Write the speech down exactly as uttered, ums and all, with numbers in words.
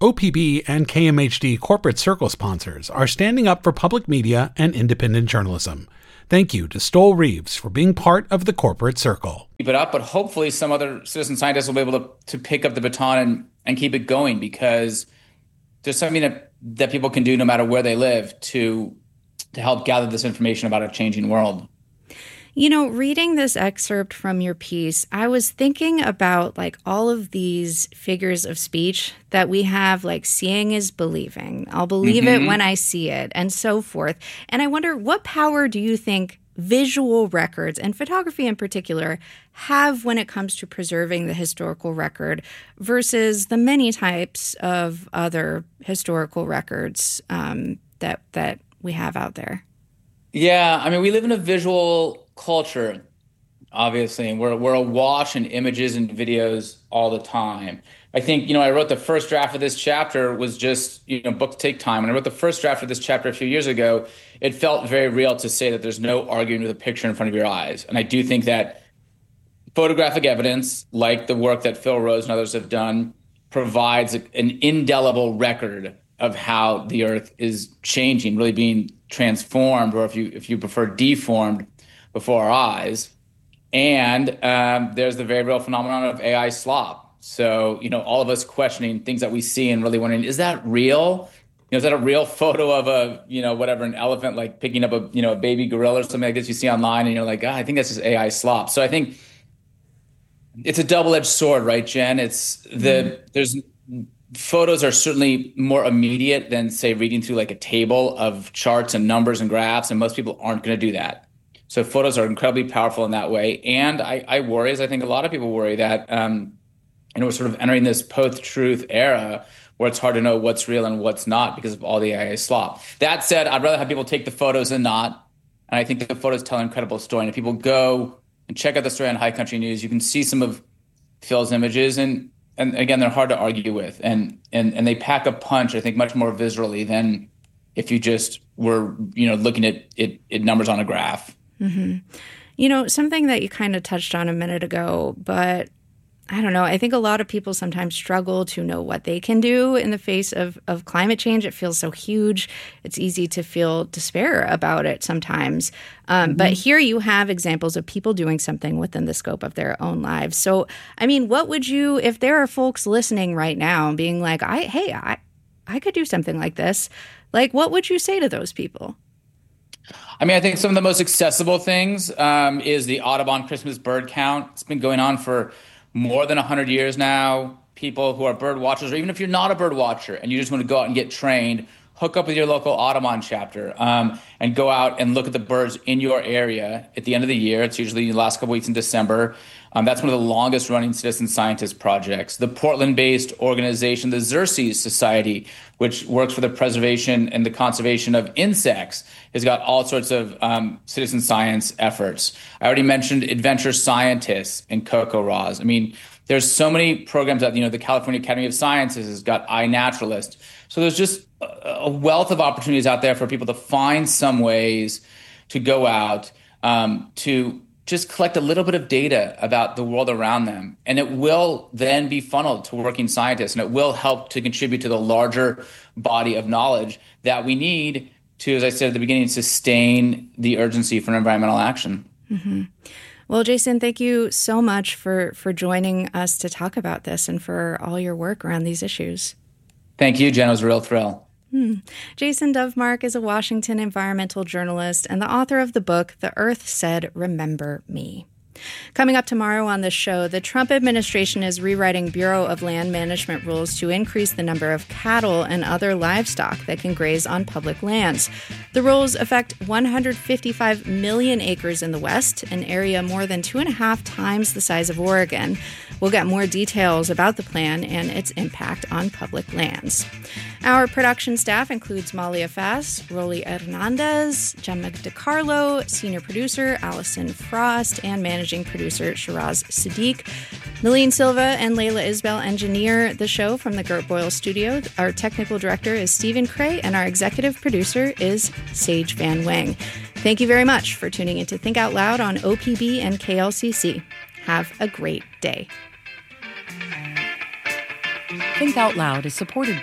O P B and K M H D Corporate Circle sponsors are standing up for public media and independent journalism. Thank you to Stoll Reeves for being part of the Corporate Circle. Keep it up, but hopefully some other citizen scientists will be able to, to pick up the baton and, and keep it going, because there's something that, that people can do no matter where they live to to help gather this information about a changing world. You know, reading this excerpt from your piece, I was thinking about like all of these figures of speech that we have, like seeing is believing. I'll believe mm-hmm. it when I see it, and so forth. And I wonder, what power do you think visual records, and photography in particular, have when it comes to preserving the historical record versus the many types of other historical records um, that that we have out there? Yeah, I mean, we live in a visual culture, obviously, and we're we're awash in images and videos all the time. I think, you know, I wrote the first draft of this chapter was just, you know, books take time. When I wrote the first draft of this chapter a few years ago, it felt very real to say that there's no arguing with a picture in front of your eyes. And I do think that photographic evidence, like the work that Phil Rose and others have done, provides an indelible record of how the Earth is changing, really being transformed, or if you if you prefer, deformed before our eyes. And um, there's the very real phenomenon of A I slop. So, you know, all of us questioning things that we see and really wondering, is that real? You know, is that a real photo of a, you know, whatever, an elephant, like picking up a, you know, a baby gorilla or something like this you see online, and you're like, ah, I think that's just A I slop. So I think it's a double-edged sword, right, Jen? It's the, mm-hmm. there's, photos are certainly more immediate than, say, reading through like a table of charts and numbers and graphs, and most people aren't going to do that. So photos are incredibly powerful in that way. And I, I worry, as I think a lot of people worry, that um, you know, we're sort of entering this post-truth era where it's hard to know what's real and what's not because of all the A I slop. That said, I'd rather have people take the photos than not. And I think that the photos tell an incredible story. And if people go and check out the story on High Country News, you can see some of Phil's images, and and again, they're hard to argue with, and and and they pack a punch, I think, much more viscerally than if you just were, you know, looking at it, it numbers on a graph. Mm-hmm. You know, something that you kind of touched on a minute ago, but I don't know, I think a lot of people sometimes struggle to know what they can do in the face of, of climate change. It feels so huge. It's easy to feel despair about it sometimes. Um, mm-hmm. But here you have examples of people doing something within the scope of their own lives. So, I mean, what would you, if there are folks listening right now being like, I, hey, I, I could do something like this, like, what would you say to those people? I mean, I think some of the most accessible things um, is the Audubon Christmas bird count. It's been going on for more than one hundred years now. People who are bird watchers, or even if you're not a bird watcher and you just want to go out and get trained, hook up with your local Audubon chapter um, and go out and look at the birds in your area at the end of the year. It's usually the last couple weeks in December. Um, that's one of the longest running citizen scientist projects. The Portland-based organization, the Xerces Society, which works for the preservation and the conservation of insects, has got all sorts of um, citizen science efforts. I already mentioned Adventure Scientists and CocoRaws. I mean, there's so many programs that, you know, the California Academy of Sciences has got iNaturalist. So there's just a wealth of opportunities out there for people to find some ways to go out um, to just collect a little bit of data about the world around them. And it will then be funneled to working scientists, and it will help to contribute to the larger body of knowledge that we need to, as I said at the beginning, sustain the urgency for environmental action. Mm-hmm. Well, Jason, thank you so much for, for joining us to talk about this and for all your work around these issues. Thank you, Jen. It was a real thrill. Hmm. Jason Dovemark is a Washington environmental journalist and the author of the book, The Earth Said, Remember Me. Coming up tomorrow on the show, the Trump administration is rewriting Bureau of Land Management rules to increase the number of cattle and other livestock that can graze on public lands. The rules affect one hundred fifty-five million acres in the West, an area more than two and a half times the size of Oregon. We'll get more details about the plan and its impact on public lands. Our production staff includes Malia Fass, Rolly Hernandez, Gemma DiCarlo, senior producer Allison Frost, and managing producer Shiraz Sadiq. Nalene Silva and Layla Isbell engineer the show from the Gert Boyle studio. Our technical director is Stephen Cray, and our executive producer is Sage Van Wang. Thank you very much for tuning in to Think Out Loud on O P B and K L C C. Have a great day. Think Out Loud is supported